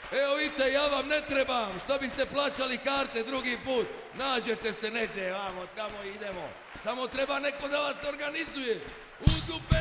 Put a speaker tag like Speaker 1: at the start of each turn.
Speaker 1: Evo vidite, ja vam ne trebam, što biste plaćali karte drugi put, nađete se neđe, vamo, tamo idemo, samo treba neko da vas organizuje, u dupe